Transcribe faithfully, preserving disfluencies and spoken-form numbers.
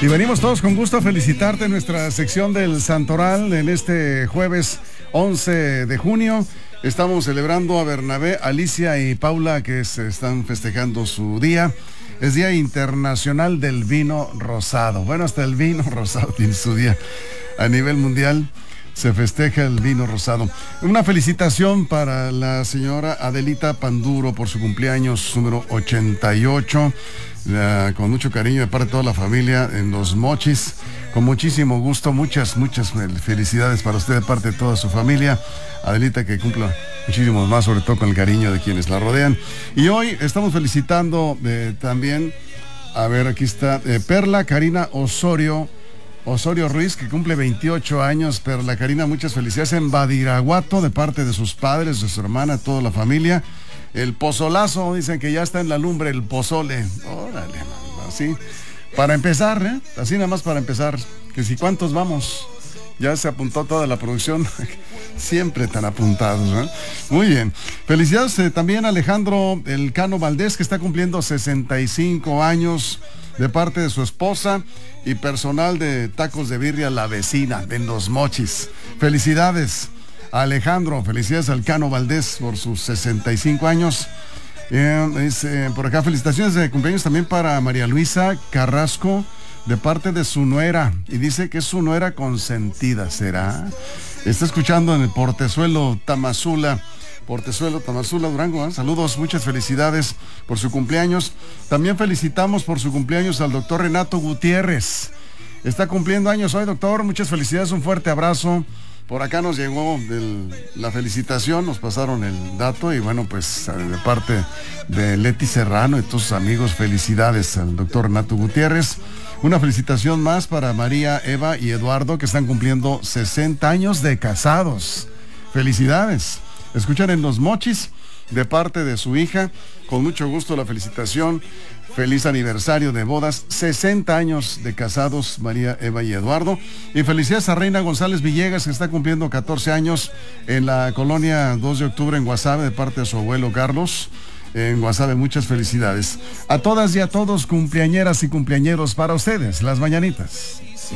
Y venimos todos con gusto a felicitarte en nuestra sección del Santoral en este jueves once de junio. Estamos celebrando a Bernabé, Alicia y Paula, que se están festejando su día. Es Día Internacional del Vino Rosado. Bueno, hasta el vino rosado tiene su día. A nivel mundial se festeja el vino rosado. Una felicitación para la señora Adelita Panduro por su cumpleaños número ochenta y ocho. Uh, con mucho cariño de parte de toda la familia en Los Mochis, con muchísimo gusto, muchas, muchas felicidades para usted de parte de toda su familia. Adelita, que cumpla muchísimos más, sobre todo con el cariño de quienes la rodean. Y hoy estamos felicitando eh, también, a ver, aquí está, eh, Perla Karina Osorio, Osorio Ruiz, que cumple veintiocho años. Perla Karina, muchas felicidades en Badiraguato, de parte de sus padres, de su hermana, toda la familia. El pozolazo, dicen que ya está en la lumbre el pozole. Órale, así. Para empezar, ¿eh? Así nada más para empezar. Que si cuántos vamos. Ya se apuntó toda la producción. Siempre tan apuntados, ¿eh? Muy bien. Felicidades eh, también a Alejandro El Cano Valdés, que está cumpliendo sesenta y cinco años, de parte de su esposa y personal de Tacos de Birria La Vecina, en Los Mochis. Felicidades, Alejandro, felicidades al Cano Valdés por sus sesenta y cinco años. Eh, es, eh, por acá, felicitaciones de cumpleaños también para María Luisa Carrasco, de parte de su nuera, y dice que es su nuera consentida. ¿Será? Está escuchando en el Portezuelo, Tamazula, Portezuelo, Tamazula, Durango, ¿eh? Saludos, muchas felicidades por su cumpleaños. También felicitamos por su cumpleaños al doctor Renato Gutiérrez. Está cumpliendo años hoy, doctor, muchas felicidades, un fuerte abrazo. Por acá nos llegó el, la felicitación, nos pasaron el dato y bueno, pues de parte de Leti Serrano y todos sus amigos, felicidades al doctor Renato Gutiérrez. Una felicitación más para María, Eva y Eduardo, que están cumpliendo sesenta años de casados. Felicidades. Escuchan en Los Mochis, de parte de su hija, con mucho gusto la felicitación. Feliz aniversario de bodas, sesenta años de casados, María, Eva y Eduardo. Y felicidades a Reina González Villegas, que está cumpliendo catorce años en la colonia dos de octubre en Guasave, de parte de su abuelo Carlos. En Guasave, muchas felicidades. A todas y a todos, cumpleañeras y cumpleañeros, para ustedes, las mañanitas.